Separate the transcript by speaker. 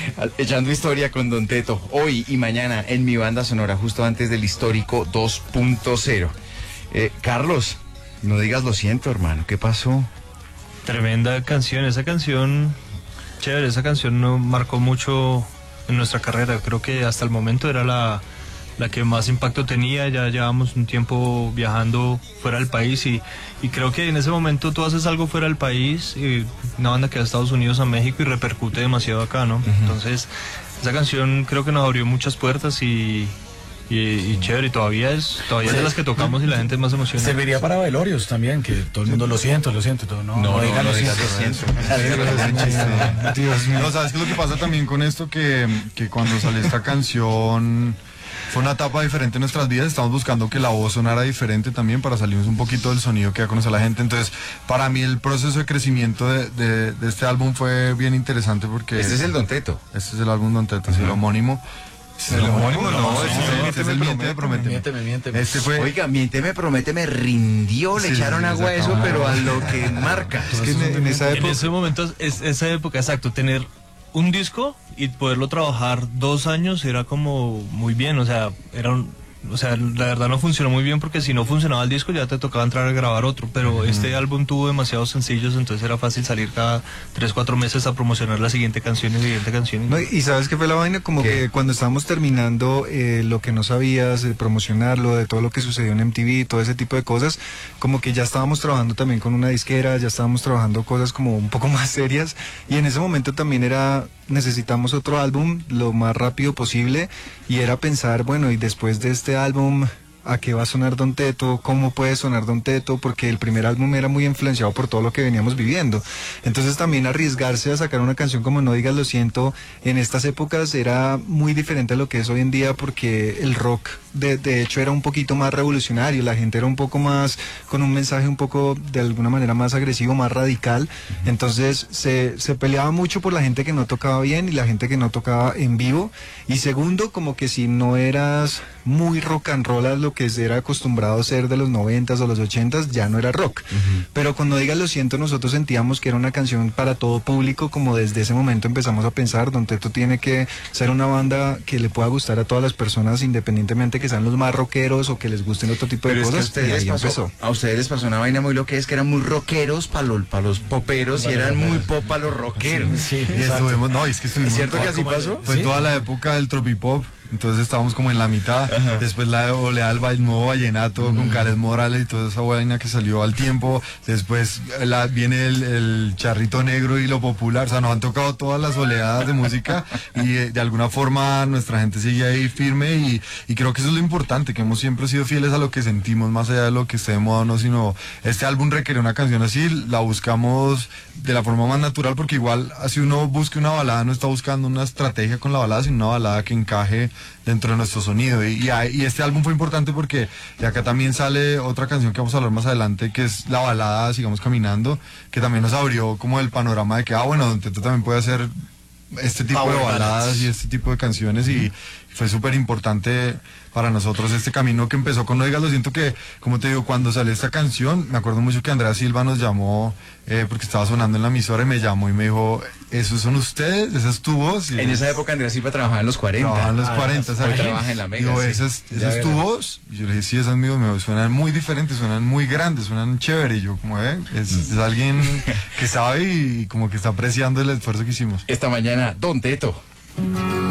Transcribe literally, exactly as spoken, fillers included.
Speaker 1: Echando historia con Don Teto, hoy y mañana en mi banda sonora, justo antes del histórico dos punto cero. Eh, Carlos, no digas lo siento, hermano, ¿qué pasó?
Speaker 2: Tremenda canción, esa canción, chévere, esa canción nos marcó mucho en nuestra carrera. Creo que hasta el momento era la, la que más impacto tenía. Ya llevamos un tiempo viajando fuera del país y, y creo que en ese momento tú haces algo fuera del país, y una banda que va a Estados Unidos, a México, y repercute demasiado acá, ¿no? Uh-huh. Entonces, esa canción creo que nos abrió muchas puertas y... Y, y chévere, y todavía es todavía sí. Es de las que tocamos y la gente es más emocionada.
Speaker 3: Serviría para velorios también, que todo el mundo lo siento, lo siento. Todo, no,
Speaker 1: no, no,
Speaker 3: digan
Speaker 1: no,
Speaker 3: lo
Speaker 1: no,
Speaker 3: siento.
Speaker 4: Dios mío. No, ¿sabes qué es lo que pasa también con esto? Que, que cuando salió esta canción fue una etapa diferente en nuestras vidas. Estamos buscando que la voz sonara diferente también para salirnos un poquito del sonido que ya conoce la gente. Entonces, para mí el proceso de crecimiento de, de, de este álbum fue bien interesante porque...
Speaker 1: Este es el Don Teto.
Speaker 4: Este es el álbum Don Teto, sí, el homónimo.
Speaker 1: ¿El homónimo? No, no,
Speaker 4: este es el Miénteme, Prométeme.
Speaker 3: Miénteme, miénteme.
Speaker 1: Este fue... Oiga, Miénteme, Prométeme, rindió, le sí, echaron sí, agua a eso, pero a lo que marca.
Speaker 2: Es que en, en, esa época... en ese momento, es, esa época, exacto, tener un disco y poderlo trabajar dos años era como muy bien, o sea, era un... O sea, la verdad no funcionó muy bien porque si no funcionaba el disco ya te tocaba entrar a grabar otro, pero uh-huh. este álbum tuvo demasiados sencillos, entonces era fácil salir cada tres, cuatro meses a promocionar la siguiente canción y la siguiente canción.
Speaker 5: No, y ¿sabes qué fue la vaina? Como ¿Qué? Que cuando estábamos terminando eh, lo que no sabías, de promocionarlo, de todo lo que sucedió en M T V, todo ese tipo de cosas, como que ya estábamos trabajando también con una disquera, ya estábamos trabajando cosas como un poco más serias, y en ese momento también era... necesitamos otro álbum lo más rápido posible, y era pensar, bueno, y después de este álbum, ¿a qué va a sonar Don Teto? ¿Cómo puede sonar Don Teto? Porque el primer álbum era muy influenciado por todo lo que veníamos viviendo. Entonces también arriesgarse a sacar una canción como No Digas Lo Siento en estas épocas era muy diferente a lo que es hoy en día, porque el rock de, de hecho era un poquito más revolucionario, la gente era un poco más, con un mensaje un poco de alguna manera más agresivo, más radical. Entonces se, se peleaba mucho por la gente que no tocaba bien y la gente que no tocaba en vivo. Y segundo, como que si no eras muy rock and roll a lo que era acostumbrado a ser de los noventas o los ochentas, ya no era rock. Uh-huh. Pero cuando Digas Lo Siento nosotros sentíamos que era una canción para todo público. Como desde ese momento empezamos a pensar, Don Teto tiene que ser una banda que le pueda gustar a todas las personas, independientemente que sean los más rockeros o que les gusten otro tipo de
Speaker 1: Pero
Speaker 5: cosas.
Speaker 1: Es que a, ustedes
Speaker 5: y ahí
Speaker 1: pasó,
Speaker 5: empezó.
Speaker 1: a ustedes les pasó una vaina muy loca, es que eran muy rockeros para los, pa los poperos y eran muy pop para los rockeros.
Speaker 4: Sí, sí, y estuvimos, no, es que estuvimos...
Speaker 1: ¿Es cierto que así pasó?
Speaker 4: Fue
Speaker 1: ¿Sí?
Speaker 4: toda la época del tropipop. Entonces estábamos como en la mitad. Ajá. Después la oleada del nuevo vallenato, uh-huh, con Khaled Morales y toda esa vaina que salió al tiempo. Después la, viene el, el charrito negro y lo popular. O sea, nos han tocado todas las oleadas de música y eh, de alguna forma nuestra gente sigue ahí firme y, y creo que eso es lo importante, que hemos siempre sido fieles a lo que sentimos, más allá de lo que esté de moda o no, sino este álbum requiere una canción así, la buscamos de la forma más natural, porque igual así uno busque una balada, no está buscando una estrategia con la balada, sino una balada que encaje dentro de nuestro sonido. Y, y, y este álbum fue importante porque de acá también sale otra canción que vamos a hablar más adelante, que es la balada Sigamos Caminando, que también nos abrió como el panorama de que, ah, bueno, Don Teto también puede hacer este tipo Power de baladas ballads y este tipo de canciones, y fue súper importante para nosotros este camino que empezó con No Digas Lo Siento, que, como te digo, cuando salió esta canción, me acuerdo mucho que Andrea Silva nos llamó, eh, porque estaba sonando en la emisora, y me llamó y me dijo, ¿esos son ustedes? ¿Esa es tu voz? Y
Speaker 1: en esa época Andrea Silva trabajaba en los cuarenta.
Speaker 4: Trabajaba en los
Speaker 1: ah,
Speaker 4: cuarenta, ¿sabes?
Speaker 1: Hoy trabaja en la Mega.
Speaker 4: Digo,
Speaker 1: sí.
Speaker 4: ¿esa es, esa es tu voz? Y yo le dije, sí, esas míos, me suenan muy diferentes, suenan muy grandes, suenan chévere. Y yo, como, eh, es, es alguien que sabe y como que está apreciando el esfuerzo que hicimos.
Speaker 1: Esta mañana, Don Teto.